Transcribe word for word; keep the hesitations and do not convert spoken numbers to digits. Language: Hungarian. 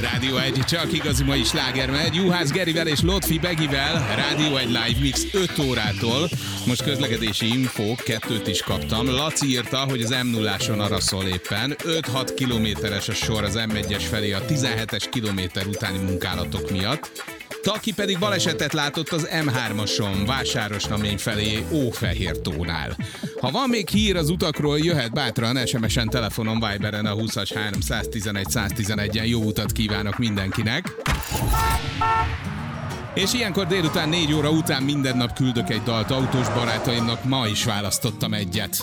Rádió egy, csak igazi mai sláger megy. Juhász Gerivel és Lotfi Begivel. Rádió egy live mix öt órától. Most közlekedési infók, kettőt is kaptam. Laci írta, hogy az em nulláson araszol éppen. öt-hat kilométeres a sor az em egyes felé a tizenhetes kilométer utáni munkálatok miatt. Taki pedig balesetet látott az em hármason, Vásárosnamény felé Ófehértónál. Ha van még hír az utakról, jöhet bátran, es em esen, telefonon, Viberen a húszas három száztizenegy száztizenegyen. Jó utat kívánok mindenkinek! És ilyenkor délután négy óra után minden nap küldök egy dalt autós barátaimnak, ma is választottam egyet.